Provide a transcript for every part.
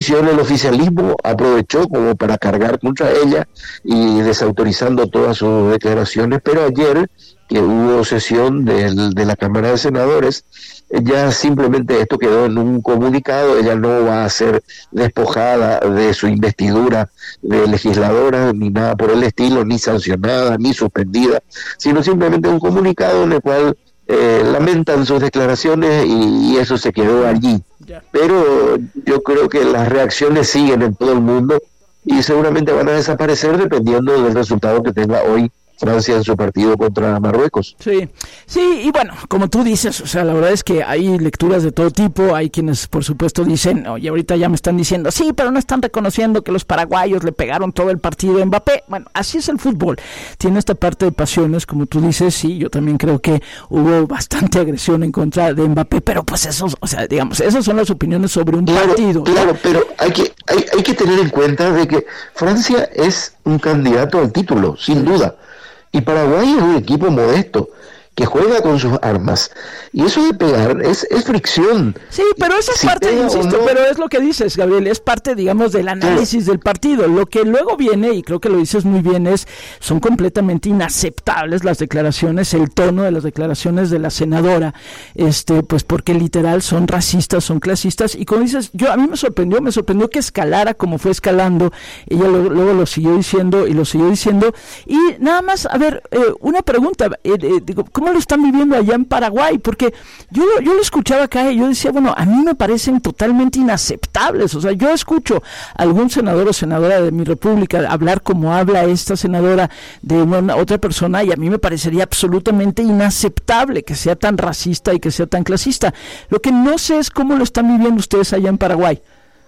oposición, el oficialismo aprovechó como para cargar contra ella y desautorizando todas sus declaraciones, pero ayer que hubo sesión de la Cámara de Senadores, ya simplemente esto quedó en un comunicado. Ella no va a ser despojada de su investidura de legisladora, ni nada por el estilo, ni sancionada, ni suspendida, sino simplemente un comunicado en el cual lamentan sus declaraciones y eso se quedó allí. Pero yo creo que las reacciones siguen en todo el mundo y seguramente van a desaparecer dependiendo del resultado que tenga hoy Francia en su partido contra Marruecos. Sí, y bueno, como tú dices, o sea, la verdad es que hay lecturas de todo tipo. Hay quienes, por supuesto, dicen, oye, ahorita ya me están diciendo, sí, pero no están reconociendo que los paraguayos le pegaron todo el partido a Mbappé. Bueno, así es el fútbol. Tiene esta parte de pasiones, como tú dices. Sí, yo también creo que hubo bastante agresión en contra de Mbappé, pero pues esos, o sea, digamos, esas son las opiniones sobre un partido. Claro, pero hay que tener en cuenta de que Francia es un candidato al título, sin duda. Y Paraguay es un equipo modesto que juega con sus armas, y eso de pegar es fricción. Sí, pero eso es parte, insisto, pero es lo que dices, Gabriel, es parte, digamos, del análisis del partido. Lo que luego viene, y creo que lo dices muy bien, son completamente inaceptables las declaraciones, el tono de las declaraciones de la senadora, pues porque literal son racistas, son clasistas, y como dices, a mí me sorprendió que escalara como fue escalando. Ella luego lo siguió diciendo, y nada más, a ver, una pregunta, digo, ¿cómo lo están viviendo allá en Paraguay? Porque yo lo escuchaba acá y yo decía, bueno, a mí me parecen totalmente inaceptables. O sea, yo escucho a algún senador o senadora de mi república hablar como habla esta senadora de otra persona, y a mí me parecería absolutamente inaceptable que sea tan racista y que sea tan clasista. Lo que no sé es cómo lo están viviendo ustedes allá en Paraguay.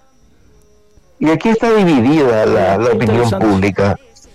Y aquí está dividida la opinión pública.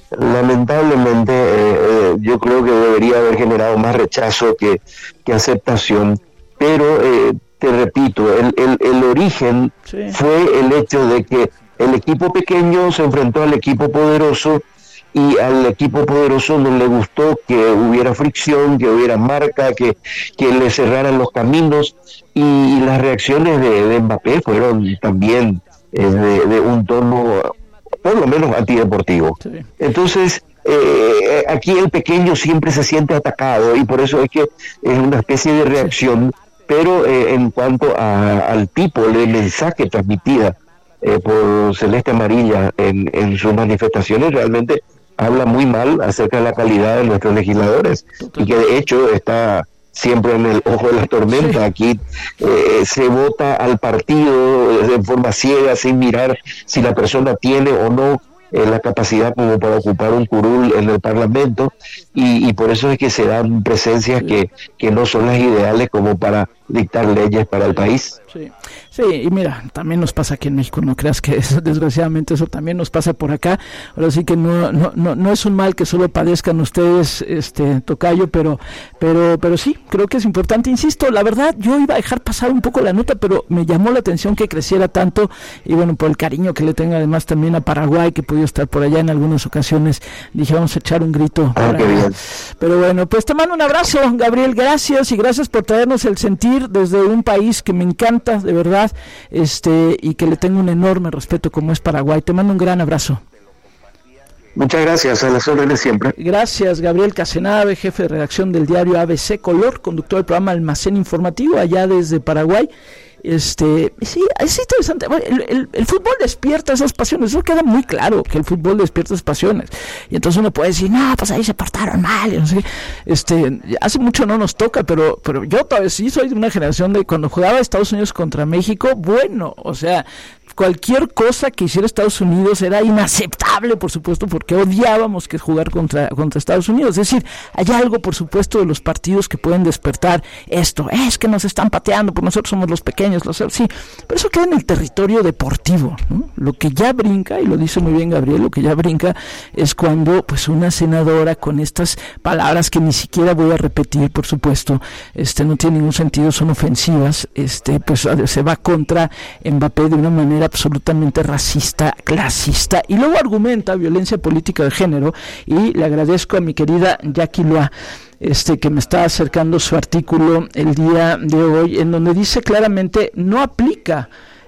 Lamentablemente yo creo que debería haber generado más rechazo que aceptación, pero te repito, el origen fue el hecho de que el equipo pequeño se enfrentó al equipo poderoso, y al equipo poderoso no le gustó que hubiera fricción, que hubiera marca, que le cerraran los caminos, y las reacciones de Mbappé fueron también de un tono por lo menos antideportivo. Sí. Entonces, aquí el pequeño siempre se siente atacado, y por eso es que es una especie de reacción, pero en cuanto al tipo de mensaje transmitida por Celeste Amarilla en sus manifestaciones, realmente habla muy mal acerca de la calidad de nuestros legisladores. Total. Y que de hecho está siempre en el ojo de la tormenta. Aquí se vota al partido de forma ciega, sin mirar si la persona tiene o no la capacidad como para ocupar un curul en el Parlamento, y por eso es que se dan presencias que no son las ideales como para dictar leyes para el país. Sí, y mira, también nos pasa aquí en México, no creas que desgraciadamente eso también nos pasa por acá. Ahora sí que no es un mal que solo padezcan ustedes, tocayo, pero sí, creo que es importante. Insisto, la verdad, yo iba a dejar pasar un poco la nota, pero me llamó la atención que creciera tanto, y bueno, por el cariño que le tengo además también a Paraguay, que he podido estar por allá en algunas ocasiones, dije, vamos a echar un grito. Qué bien. Pero bueno, pues te mando un abrazo, Gabriel, gracias, y gracias por traernos el sentir desde un país que me encanta, de verdad, y que le tengo un enorme respeto como es Paraguay. Te mando un gran abrazo. Muchas gracias, a las órdenes siempre. Gracias, Gabriel Casenave, jefe de redacción del diario ABC Color, conductor del programa Almacén Informativo, allá desde Paraguay. Sí, es interesante. El fútbol despierta esas pasiones. Eso queda muy claro, que el fútbol despierta esas pasiones. Y entonces uno puede decir, no, pues ahí se portaron mal. No sé. Hace mucho no nos toca, pero yo todavía sí soy de una generación de cuando jugaba Estados Unidos contra México. Bueno, o sea, cualquier cosa que hiciera Estados Unidos era inaceptable, por supuesto, porque odiábamos que jugar contra Estados Unidos. Es decir, hay algo, por supuesto, de los partidos que pueden despertar esto. Es que nos están pateando, pues nosotros somos los pequeños, sí, pero eso queda en el territorio deportivo, ¿no? Lo que ya brinca, y lo dice muy bien Gabriel, lo que ya brinca es cuando pues una senadora con estas palabras que ni siquiera voy a repetir, por supuesto, no tiene ningún sentido, son ofensivas, pues se va contra Mbappé de una manera absolutamente racista, clasista, y luego argumenta violencia política de género, y le agradezco a mi querida Jackie Loa que me está acercando su artículo el día de hoy, en donde dice claramente no aplica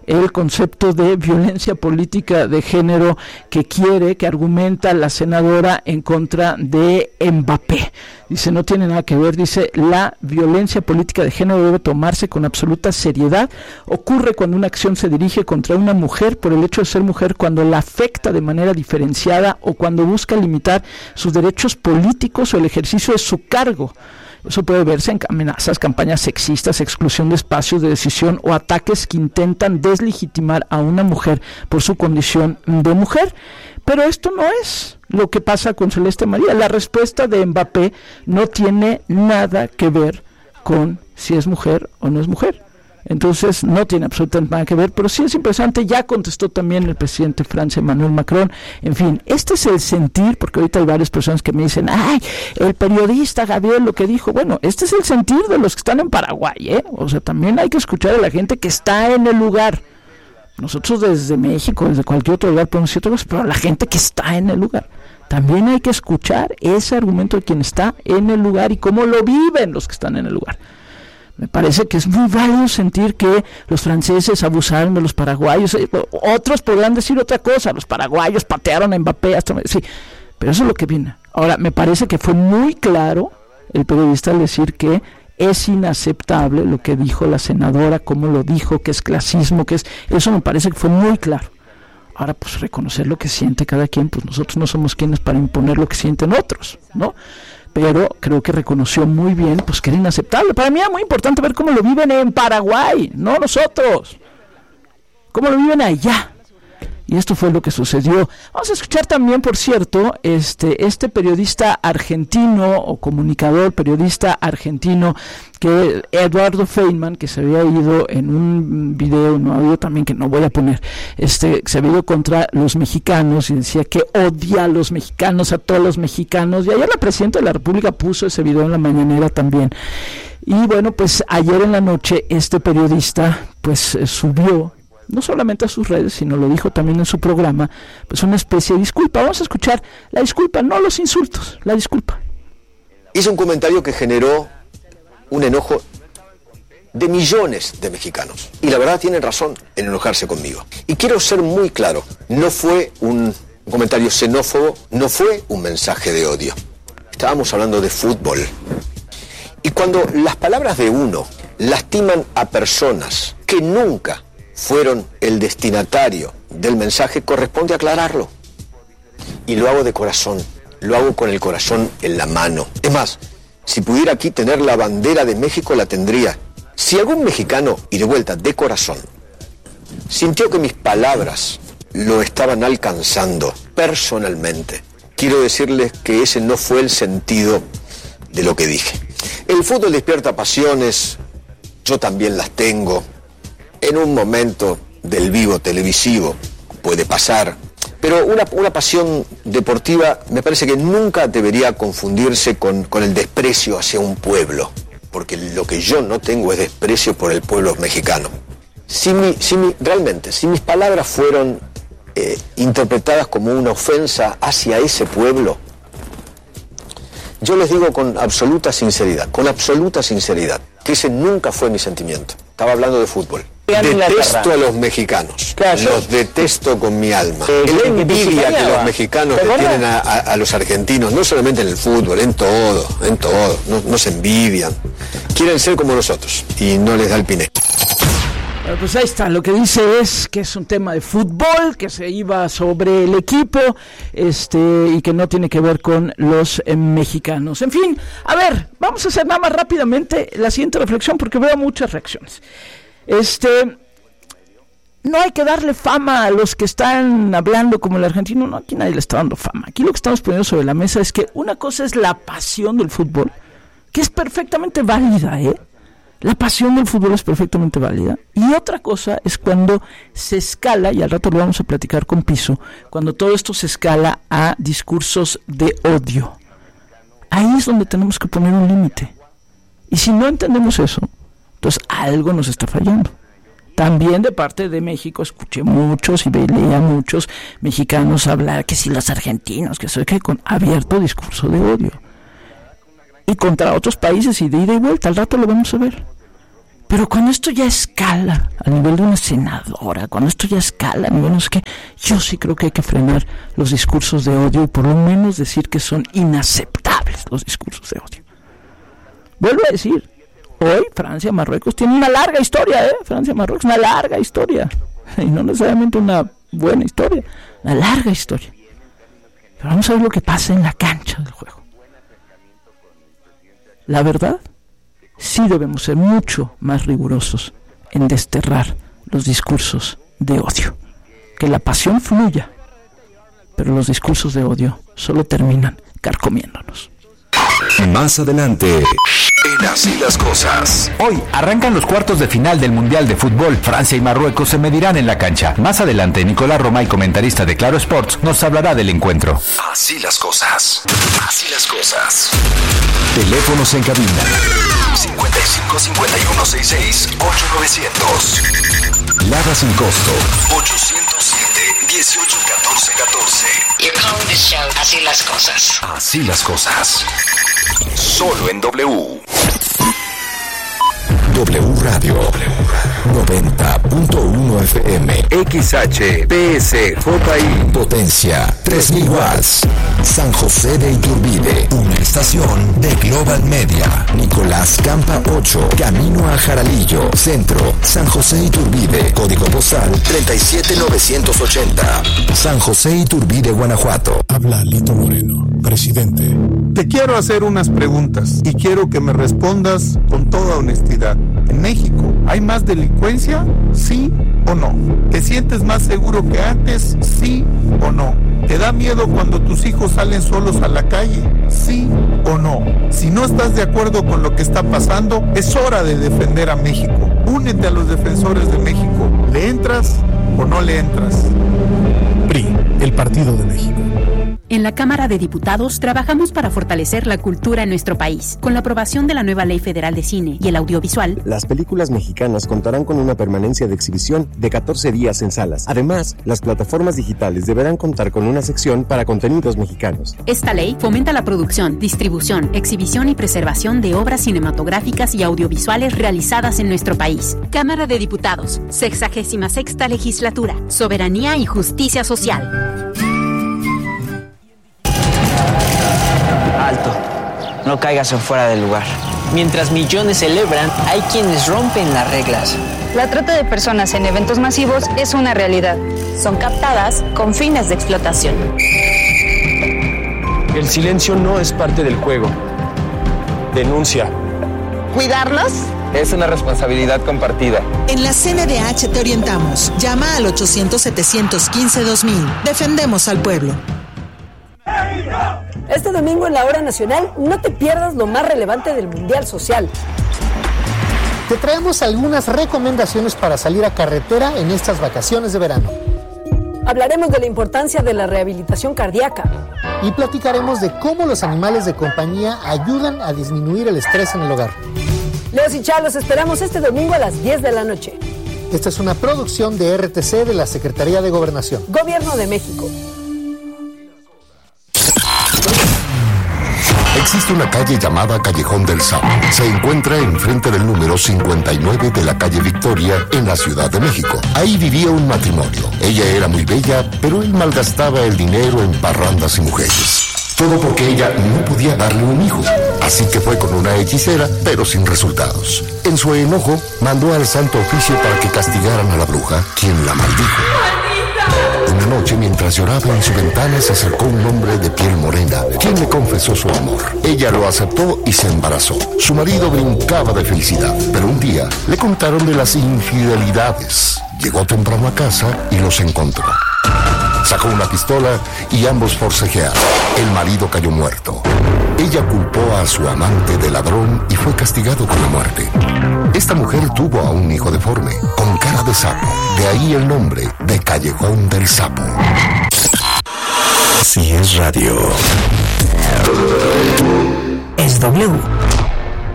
el concepto de violencia política de género que argumenta la senadora en contra de Mbappé. Dice, no tiene nada que ver, dice, la violencia política de género debe tomarse con absoluta seriedad. Ocurre cuando una acción se dirige contra una mujer por el hecho de ser mujer, cuando la afecta de manera diferenciada o cuando busca limitar sus derechos políticos o el ejercicio de su cargo. Eso puede verse en amenazas, campañas sexistas, exclusión de espacios de decisión o ataques que intentan deslegitimar a una mujer por su condición de mujer. Pero esto no es lo que pasa con Celeste María. La respuesta de Mbappé no tiene nada que ver con si es mujer o no es mujer. Entonces no tiene absolutamente nada que ver, pero sí es interesante. Ya contestó también el presidente de Francia, Emmanuel Macron. En fin, este es el sentir, porque ahorita hay varias personas que me dicen, ay, el periodista Gabriel lo que dijo. Bueno, este es el sentir de los que están en Paraguay, ¿eh? O sea, también hay que escuchar a la gente que está en el lugar. Nosotros desde México, desde cualquier otro lugar podemos decir otra cosa, pero la gente que está en el lugar. También hay que escuchar ese argumento de quien está en el lugar y cómo lo viven los que están en el lugar. Me parece que es muy válido sentir que los franceses abusaron de los paraguayos. Otros podrán decir otra cosa, los paraguayos patearon a Mbappé, sí, pero eso es lo que viene. Ahora, me parece que fue muy claro el periodista al decir que es inaceptable lo que dijo la senadora, cómo lo dijo, que es clasismo, que es... Eso me parece que fue muy claro. Ahora, pues reconocer lo que siente cada quien, pues nosotros no somos quienes para imponer lo que sienten otros, ¿no? Pero creo que reconoció muy bien, pues que era inaceptable. Para mí era muy importante ver cómo lo viven en Paraguay, no nosotros. Cómo lo viven allá. Y esto fue lo que sucedió. Vamos a escuchar también, por cierto, este periodista argentino o comunicador, periodista argentino, que Eduardo Feynman, que se había ido en un video, no audio también que no voy a poner, se había ido contra los mexicanos y decía que odia a los mexicanos, a todos los mexicanos. Y ayer la presidenta de la República puso ese video en la mañanera también. Y bueno, pues ayer en la noche este periodista pues subió, no solamente a sus redes, sino lo dijo también en su programa, pues una especie de disculpa. Vamos a escuchar la disculpa, no los insultos, la disculpa. Hizo un comentario que generó un enojo de millones de mexicanos. Y la verdad tienen razón en enojarse conmigo. Y quiero ser muy claro, no fue un comentario xenófobo, no fue un mensaje de odio. Estábamos hablando de fútbol. Y cuando las palabras de uno lastiman a personas que nunca fueron el destinatario del mensaje, corresponde aclararlo. Y lo hago de corazón, lo hago con el corazón en la mano. Es más, si pudiera aquí tener la bandera de México, la tendría. Si algún mexicano, y de vuelta, de corazón, sintió que mis palabras lo estaban alcanzando personalmente, quiero decirles que ese no fue el sentido de lo que dije. El fútbol despierta pasiones, yo también las tengo. En un momento del vivo televisivo puede pasar, pero una pasión deportiva me parece que nunca debería confundirse con el desprecio hacia un pueblo, porque lo que yo no tengo es desprecio por el pueblo mexicano. Si mis palabras fueron interpretadas como una ofensa hacia ese pueblo, yo les digo con absoluta sinceridad, que ese nunca fue mi sentimiento. Estaba hablando de fútbol. Detesto a los mexicanos, los detesto con mi alma. La envidia que los mexicanos le tienen a los argentinos, no solamente en el fútbol, en todo, no se envidian. Quieren ser como nosotros y no les da el piné. Pues ahí está, lo que dice es que es un tema de fútbol, que se iba sobre el equipo, y que no tiene que ver con los mexicanos. En fin, a ver, vamos a hacer nada más rápidamente la siguiente reflexión, porque veo muchas reacciones. No hay que darle fama a los que están hablando como el argentino, no, aquí nadie le está dando fama. Aquí lo que estamos poniendo sobre la mesa es que una cosa es la pasión del fútbol, que es perfectamente válida, La pasión del fútbol es perfectamente válida. Y otra cosa es cuando se escala, y al rato lo vamos a platicar con Piso, cuando todo esto se escala a discursos de odio. Ahí es donde tenemos que poner un límite. Y si no entendemos eso, entonces algo nos está fallando. También de parte de México escuché muchos y leía muchos mexicanos hablar que si los argentinos, que soy que con abierto discurso de odio. Y contra otros países y de ida y vuelta, al rato lo vamos a ver. Pero cuando esto ya escala a nivel de una senadora, cuando esto ya escala a nivel no sé qué, yo sí creo que hay que frenar los discursos de odio y por lo menos decir que son inaceptables los discursos de odio. Vuelvo a decir, hoy Francia-Marruecos tiene una larga historia, Francia-Marruecos, una larga historia. Y no necesariamente una buena historia, una larga historia. Pero vamos a ver lo que pasa en la cancha del juego. La verdad, sí debemos ser mucho más rigurosos en desterrar los discursos de odio. Que la pasión fluya, pero los discursos de odio solo terminan carcomiéndonos. Más adelante, en Así las Cosas. Hoy arrancan los cuartos de final del Mundial de Fútbol. Francia y Marruecos se medirán en la cancha. Más adelante, Nicolás Romay, comentarista de Claro Sports, nos hablará del encuentro. Así las cosas. Así las cosas. Teléfonos en cabina. 55 51 66 8900. Lada sin costo. 807 18 14 14. You're calling the show. Así las cosas. Así las cosas. Solo en W. W Radio 90.1 FM XHPSJI Potencia 3000 watts San José de Iturbide, una estación de Global Media. Nicolás Campa 8, camino a Jaralillo, Centro, San José Iturbide, código postal 37980, San José Iturbide, Guanajuato. Habla Lito Moreno, presidente. Te quiero hacer unas preguntas y quiero que me respondas con toda honestidad. ¿En México hay más delincuencia? ¿Sí o no? ¿Te sientes más seguro que antes? ¿Sí o no? ¿Te da miedo cuando tus hijos salen solos a la calle? ¿Sí o no? Si no estás de acuerdo con lo que está pasando, es hora de defender a México. Únete a los defensores de México. ¿Le entras o no le entras? PRI, el Partido de México. En la Cámara de Diputados trabajamos para fortalecer la cultura en nuestro país. Con la aprobación de la nueva Ley Federal de Cine y el Audiovisual, las películas mexicanas contarán con una permanencia de exhibición de 14 días en salas. Además, las plataformas digitales deberán contar con una sección para contenidos mexicanos. Esta ley fomenta la producción, distribución, exhibición y preservación de obras cinematográficas y audiovisuales realizadas en nuestro país. Cámara de Diputados, 66ª Legislatura, Soberanía y Justicia Social. Alto, no caigas en fuera del lugar. Mientras millones celebran, hay quienes rompen las reglas. La trata de personas en eventos masivos es una realidad. Son captadas con fines de explotación. El silencio no es parte del juego. Denuncia. ¿Cuidarlos? Es una responsabilidad compartida. En la CNDH te orientamos. Llama al 800-715-2000. Defendemos al pueblo. Este domingo en la Hora Nacional no te pierdas lo más relevante del Mundial Social. Te traemos algunas recomendaciones para salir a carretera en estas vacaciones de verano. Hablaremos de la importancia de la rehabilitación cardíaca. Y platicaremos de cómo los animales de compañía ayudan a disminuir el estrés en el hogar. Leos y Chá, los esperamos este domingo a las 10 de la noche. Esta es una producción de RTC de la Secretaría de Gobernación. Gobierno de México. Existe una calle llamada Callejón del Sapo. Se encuentra enfrente del número 59 de la calle Victoria, en la Ciudad de México. Ahí vivía un matrimonio. Ella era muy bella, pero él malgastaba el dinero en parrandas y mujeres. Todo porque ella no podía darle un hijo. Así que fue con una hechicera, pero sin resultados. En su enojo, mandó al Santo Oficio para que castigaran a la bruja, quien la maldijo. Una noche, mientras lloraba en su ventana, se acercó un hombre de piel morena, quien le confesó su amor. Ella lo aceptó y se embarazó. Su marido brincaba de felicidad, pero un día le contaron de las infidelidades. Llegó temprano a casa y los encontró. Sacó una pistola y ambos forcejearon. El marido cayó muerto. Ella culpó a su amante de ladrón y fue castigado con la muerte. Esta mujer tuvo a un hijo deforme, con cara de sapo. De ahí el nombre de Callejón del Sapo. Si es radio, es W.